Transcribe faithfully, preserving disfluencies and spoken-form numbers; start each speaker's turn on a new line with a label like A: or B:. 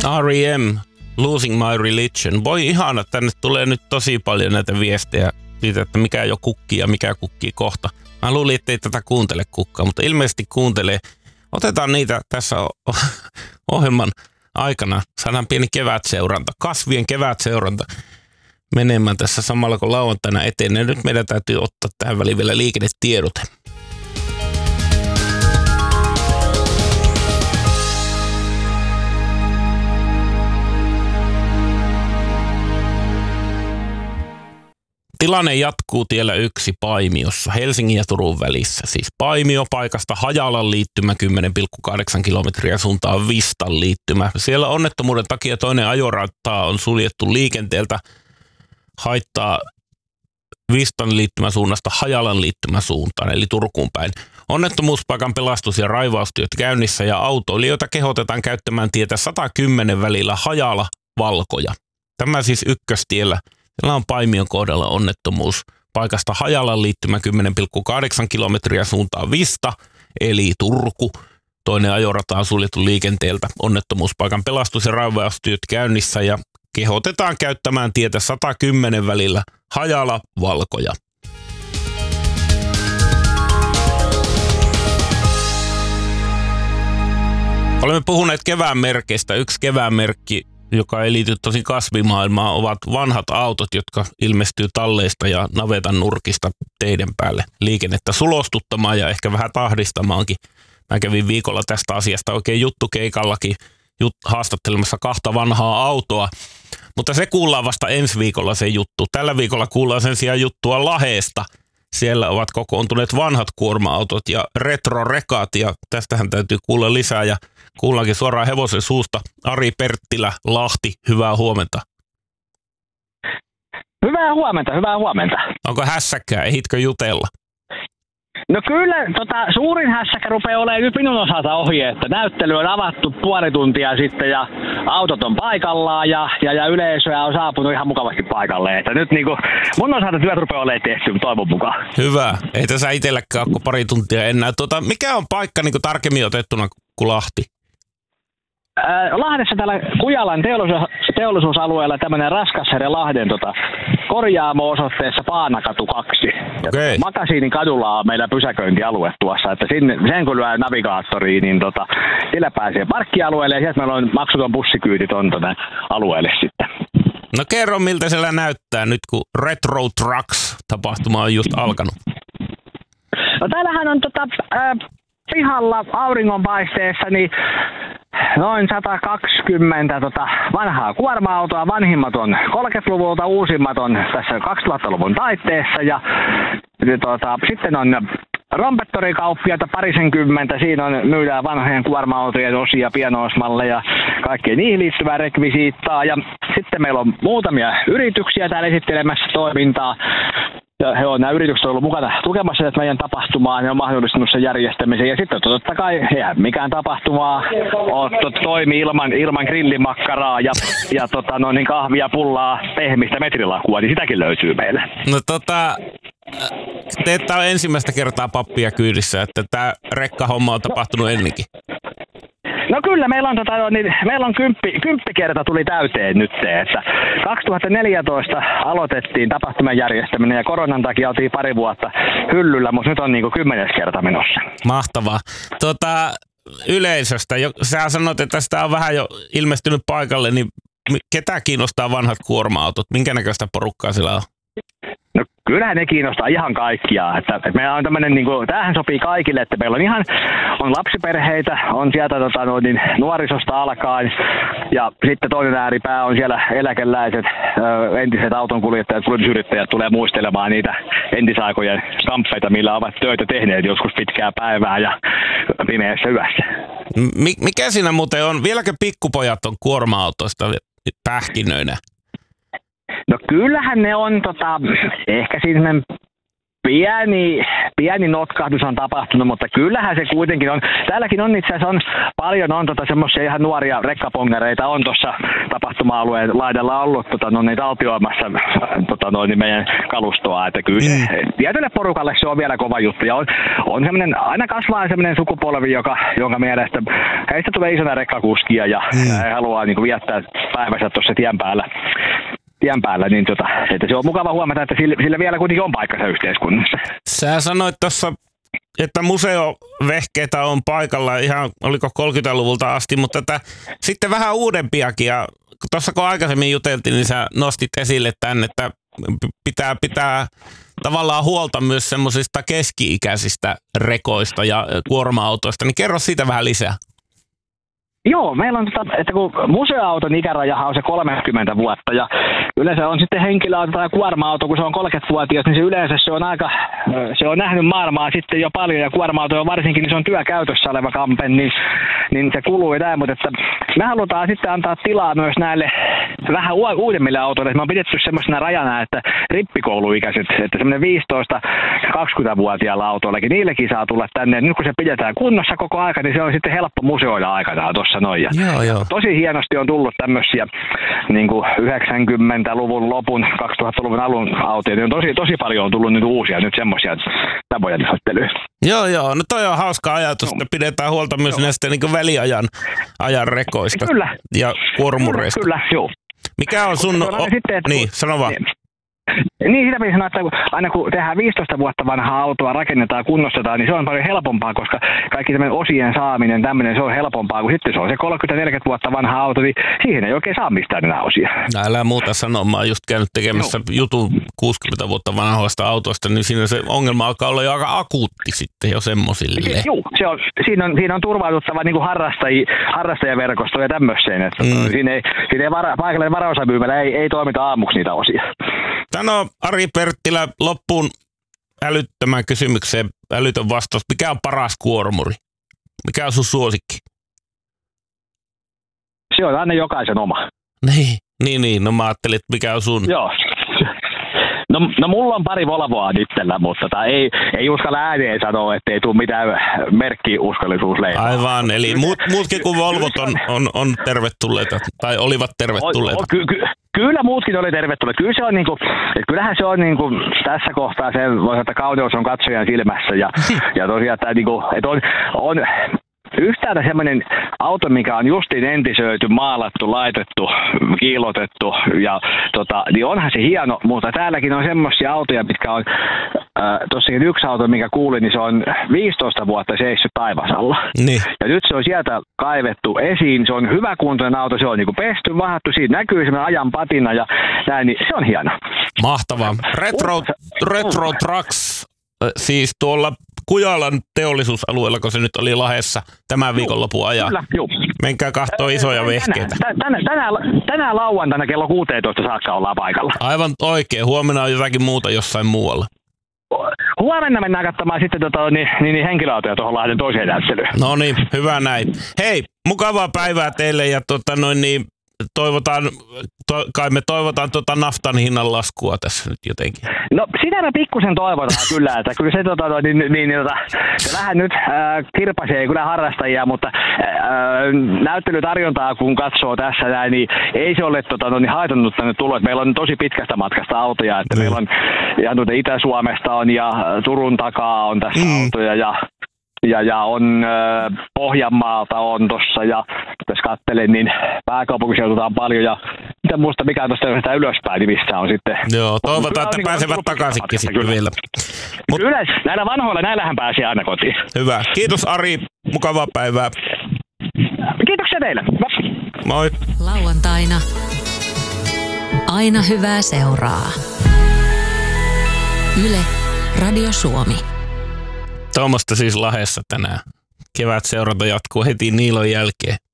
A: R E M, Losing My Religion. Voi ihana, tänne tulee nyt tosi paljon näitä viestejä siitä, että mikä jo kukkii ja mikä kukkii kohta. Mä luulin, ettei tätä kuuntele kukkaa, mutta ilmeisesti kuuntelee. Otetaan niitä tässä ohjelman aikana. Saadaan pieni kevätseuranta, kasvien kevätseuranta menemään tässä samalla kun lauantaina eteen. Ja nyt meidän täytyy ottaa tähän väliin vielä liikennetiedote. Tilanne jatkuu tiellä yksi Paimiossa, Helsingin ja Turun välissä. Siis Paimio paikasta Hajalan liittymä kymmenen pilkku kahdeksan kilometriä suuntaan Vistan liittymä. Siellä onnettomuuden takia toinen ajorata on suljettu liikenteeltä. Haittaa Vistan liittymäsuunnasta Hajalan liittymäsuuntaan, eli Turkuun päin. Onnettomuuspaikan pelastus- ja raivaustyöt käynnissä ja autoilijoita kehotetaan käyttämään tietä sata kymmenen välillä Hajala-Valkoja. Tämä siis ykköstiellä. Siellä on Paimion kohdalla onnettomuus paikasta Hajalan liittymä kymmenen pilkku kahdeksan kilometriä suuntaan Vista, eli Turku. Toinen ajorata on suljettu liikenteeltä. Onnettomuuspaikan pelastus- ja raivaustyöt käynnissä ja kehotetaan käyttämään tietä sata kymmenen välillä Hajala-Valkoja. Olemme puhuneet kevään merkeistä. Yksi kevään merkki, joka ei liity tosi kasvimaailmaan, ovat vanhat autot, jotka ilmestyy talleista ja navetan nurkista teiden päälle liikennettä sulostuttamaan ja ehkä vähän tahdistamaankin. Mä kävin viikolla tästä asiasta oikein juttukeikallakin jut- haastattelemassa kahta vanhaa autoa, mutta se kuullaan vasta ensi viikolla se juttu. Tällä viikolla kuullaan sen sijaan juttua Laheesta. Siellä ovat kokoontuneet vanhat kuorma-autot ja retrorekat ja tästähän täytyy kuulla lisää ja kuullaankin suoraan hevosen suusta. Ari Perttilä, Lahti, hyvää huomenta.
B: Hyvää huomenta, hyvää huomenta.
A: Onko hässäkkää, ehitkö jutella?
B: No kyllä, tota, suurin hässäkkä rupeaa olemaan nyt minun osalta ohi, että näyttely on avattu puoli tuntia sitten ja autot on paikallaan ja, ja, ja yleisöä on saapunut ihan mukavasti paikalle. Että nyt niin kuin mun osalta työt rupeaa olemaan tehty toivon mukaan.
A: Hyvä, ei tässä itselläkään ole pari tuntia enää. Tota, mikä on paikka niin kuin tarkemmin otettuna kuin Lahti?
B: Lahdessa täällä Kujalan teollisuus, teollisuusalueella tämmöinen Raskasherre Lahden tota, korjaamo-osoitteessa Paanakatu kaksi.
A: Okay.
B: Makasiinin kadulla on meillä pysäköintialue tuossa, että sinne, sen kun lyö navigaattoriin, niin tota, sillä pääsee parkkialueelle ja sieltä meillä on maksuton bussikyyti tuonne alueelle sitten.
A: No kerro miltä siellä näyttää nyt kun Retro Trucks-tapahtuma on just alkanut.
B: No täällähän on tota, äh, pihalla auringonpaisteessa niin noin sata kaksikymmentä tota, vanhaa kuorma-autoa, vanhimmat on kolmekymmentäluvulta, uusimmat on tässä kaksituhattaluvun taitteessa ja tota, sitten on rompettorikauppiaita parisenkymmentä, siinä on myydään vanhojen kuorma-autojen osia, pienoismalleja ja kaikkea niihin liittyvää rekvisiittaa ja sitten meillä on muutamia yrityksiä täällä esittelemässä toimintaa. Ja he on, nämä yritykset on ollut mukana tukemassa että meidän tapahtumaa, ne on mahdollistanut sen järjestämisen. Ja sitten totta kai eihän mikään tapahtumaa on, to, toimi ilman, ilman grillimakkaraa ja, ja tota, no, niin kahvia, pullaa, pehmistä metrilakua, niin sitäkin löytyy meille.
A: No tota, te ette ole ensimmäistä kertaa pappia kyydissä, että tämä rekkahomma on tapahtunut ennenkin.
B: No kyllä, meillä on, tota, niin, meillä on kymppi, kymppikerta tuli täyteen nyt, että kaksituhattaneljätoista aloitettiin tapahtumien järjestäminen ja koronan takia oltiin pari vuotta hyllyllä, mutta nyt on niin kuin kymmenes kerta menossa.
A: Mahtavaa. Tota, yleisöstä, jo, sä sanot, että sitä on vähän jo ilmestynyt paikalle, niin ketä kiinnostaa vanhat kuorma-autot? Minkä näköistä porukkaa sillä on?
B: No kyllähän ne kiinnostaa ihan kaikkia. Että, että meillä on tämmöinen, niin kuin, tämähän sopii kaikille, että meillä on ihan on lapsiperheitä, on sieltä tota, no, niin, nuorisosta alkaen ja sitten toinen ääripää on siellä eläkeläiset, ö, entiset autonkuljettajat, kuljetusyrittäjät tulee muistelemaan niitä entisaikojen kamppeita, millä ovat töitä tehneet joskus pitkää päivää ja pimeässä yössä.
A: M- mikä siinä muuten on? Vieläkö pikkupojat on kuorma-autoista pähkinöinä?
B: No kyllähän ne on, tota, ehkä siinä pieni, pieni notkahdus on tapahtunut, mutta kyllähän se kuitenkin on. Täälläkin on itse asiassa on paljon on tota semmoisia ihan nuoria rekkapongareita on tuossa tapahtuma-alueen laidalla ollut tota, no, niin taltioimassa tota, no, niin meidän kalustoa. Että kyllä mm. tietylle porukalle se on vielä kova juttu. Ja on, on semmoinen, aina kasvaa semmoinen sukupolvi, joka, jonka mielestä heistä tulee isona rekkakuskia ja mm. he haluaa niin kuin, viettää päivänsä tuossa tien päällä. tien päällä, niin tota, että se on mukava huomata, että sillä, sillä vielä kuitenkin on paikkansa yhteiskunnassa.
A: Sä sanoit tuossa, että museovehkeitä on paikalla ihan, oliko kolmekymmentäluvulta asti, mutta tätä, sitten vähän uudempiakin. Ja tuossa kun aikaisemmin juteltiin, niin sä nostit esille tämän, että pitää, pitää tavallaan huolta myös semmoisista keski-ikäisistä rekoista ja kuorma-autoista, niin kerro siitä vähän lisää.
B: Joo, meillä on, tota, että kun museoauton ikärajahan on se kolmekymmentä vuotta ja yleensä on sitten henkilöauto tai kuorma-auto, kun se on kolmekymmentävuotias, niin se yleensä se on aika, se on nähnyt maailmaa sitten jo paljon ja kuorma-auto on varsinkin, niin se on työkäytössä oleva kampe, niin, niin se kuluu ja näin, mutta että me halutaan sitten antaa tilaa myös näille vähän uudemmille autoille. Me on pidetty semmoisena rajana, että rippikouluikäiset, että semmoinen viisitoista kaksikymmentävuotiailla autoillakin, niillekin saa tulla tänne. Nyt kun se pidetään kunnossa koko aika, niin se on sitten helppo museoida aikanaan tuossa noin.
A: Joo, joo.
B: Tosi hienosti on tullut tämmöisiä niin kuin yhdeksänkymmentäluvun lopun, kaksituhattaluvun alun autoja. Niin on tosi, tosi paljon on tullut nyt uusia nyt semmoisia tapoja näyttelyä.
A: Joo, joo. No toi on hauska ajatus, että pidetään huolta myös joo. näistä niin kuin väliajan ajan rekoista
B: kyllä.
A: ja kuormureista.
B: Kyllä, kyllä, joo.
A: Mikä on sun...
B: O- sitten, että
A: niin, sano vaan.
B: Niin. Niin, sitä pitää sanoa, että aina kun tehdään viisitoista vuotta vanhaa autoa, rakennetaan, kunnostetaan, niin se on paljon helpompaa, koska kaikki tämmöinen osien saaminen, tämmöinen, se on helpompaa, kun sitten se on se kolmekymmentä neljäkymmentä vuotta vanha auto, niin siihen ei oikein saa mistään enää osia.
A: No älä muuta sanoa, mä oon just käynyt tekemässä no. jutun kuusikymmentä vuutta vanhoista autoista, niin siinä se ongelma alkaa olla jo aika akuutti sitten jo semmosille.
B: Joo, se on, siinä, on, siinä on turvauduttava niin kuin harrastaj, harrastajaverkosto ja tämmöiseen, että mm. siinä ei, siinä ei vara, paikallinen varaosamyymälä ei, ei toimita aamuksi niitä osia.
A: Sano Ari Perttilä loppuun älyttömän kysymykseen älytön vastaus. Mikä on paras kuormuri? Mikä on sun suosikki?
B: Se on aina jokaisen oma.
A: Niin, niin, niin. No mä ajattelin, että mikä on sun.
B: Joo. No, no mulla on pari Volvoa itsellä, mutta tota, ei, ei uskalla ääneen sanoa, että ei tule mitään merkkiuskollisuusleipää.
A: Aivan, eli muut, muutkin kuin Volvot on, on, on tervetulleita, tai olivat tervetulleita.
B: O, o, ky, ky, kyllä muutkin oli tervetulleita. Kyllä se on niinku, että kyllähän se on niinku, tässä kohtaa se voi sanoa, että kauneus on katsojan silmässä. Ja, ja tosiaan, että, niinku, että on, on yhtäältä semmoinen auto, mikä on justiin entisöity, maalattu, laitettu, kiilotettu, ja tota, niin onhan se hieno, mutta täälläkin on semmoisia autoja, mitkä on, äh, tossakin yksi auto, mikä kuulin, niin se on viisitoista vuotta seissyt taivasalla.
A: Niin.
B: Ja nyt se on sieltä kaivettu esiin, se on hyväkuntoinen auto, se on niinku pesty, vahattu, siitä näkyy semmoinen ajan patina ja näin, niin se on hieno.
A: Mahtavaa. Retro, uh, retro uh. Trucks, siis tuolla Kujalan teollisuusalueella, kun se nyt oli Lahdessa tämän viikonlopun ajan.
B: Kyllä, joo.
A: Menkää kattoo isoja vehkeitä.
B: Tänään, tänään, tänään lauantaina kello kuusitoista saakka ollaan paikalla.
A: Aivan oikein. Huomenna on jotakin muuta jossain muualla.
B: Huomenna mennään katsomaan sitten tota, niin, niin henkilöautoja tuohon Lahden toiseen näyttelyyn.
A: No niin, hyvä näin. Hei, mukavaa päivää teille ja tota, noin niin, toivotaan, to, kai me toivotaan tota naftan hinnan laskua tässä nyt jotenkin.
B: No sitä me pikkusen toivotaan kyllä, että kyllä se, tota, niin, niin, niin, tota, se vähän nyt äh, kirpaisee kyllä harrastajia, mutta äh, näyttelytarjontaa kun katsoo tässä näin, niin ei se ole tota, no, niin haitannut tänne tulla. Meillä on tosi pitkästä matkasta autoja, että mm. meillä on ihan tuota Itä-Suomesta on ja Turun takaa on tässä mm. autoja ja Ja, ja on äh, Pohjanmaalta on tossa ja jos katselen, niin pääkaupunkiseuduta on paljon ja mitä muista mikä on tuosta ylöspäin, niin missä on sitten.
A: Joo, toivotaan, että pääsevät takaisinkin sitten vielä.
B: Mut, yleensä näillä vanhoilla, näillähän pääsee aina kotiin.
A: Hyvä. Kiitos Ari, mukavaa päivää.
B: Kiitoksia teille.
A: Moi.
C: Lauantaina aina hyvää seuraa. Yle, Radio Suomi.
A: Tuommoista siis Lahdessa tänään. Kevätseuranta jatkuu heti Niilon jälkeen.